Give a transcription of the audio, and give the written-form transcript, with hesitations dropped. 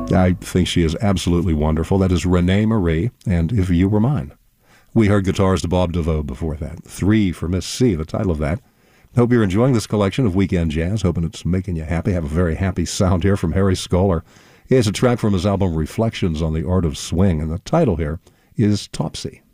I think she is absolutely wonderful. That is Renee Marie, and If You Were Mine. We heard guitars to Bob DeVoe before that. 3 for Miss C, the title of that. Hope you're enjoying this collection of weekend jazz. Hoping it's making you happy. Have a very happy sound here from Harry Scholar. He has a track from his album Reflections on the Art of Swing, and the title here is Topsy.